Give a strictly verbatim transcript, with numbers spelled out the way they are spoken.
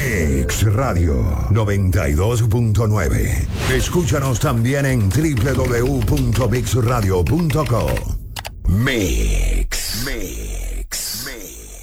Mix Radio noventa y dos punto nueve. Escúchanos también en doble u doble u doble u punto mix radio punto co. Mix. Mix. Mix.